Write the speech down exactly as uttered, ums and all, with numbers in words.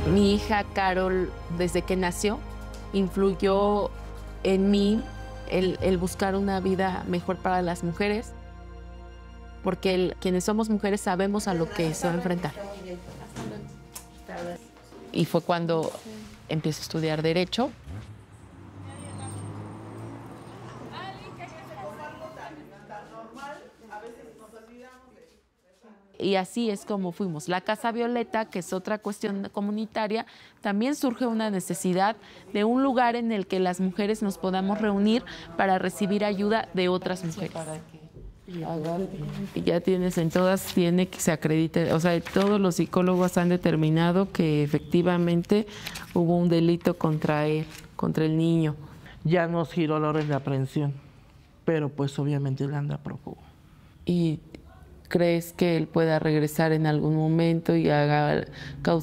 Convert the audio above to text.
Mi hija Carol, desde que nació, influyó en mí el, el buscar una vida mejor para las mujeres, porque el, quienes somos mujeres sabemos a lo que se va a enfrentar. Y fue cuando empiezo a estudiar Derecho. Y así es como fuimos. La Casa Violeta, que es otra cuestión comunitaria, también surge una necesidad de un lugar en el que las mujeres nos podamos reunir para recibir ayuda de otras mujeres. Y ya tienes, en todas tiene que se acredite, o sea, todos los psicólogos han determinado que efectivamente hubo un delito contra él, contra el niño. Ya nos giró la orden de aprehensión, pero pues obviamente él anda prófugo. Y ¿crees que él pueda regresar en algún momento y haga,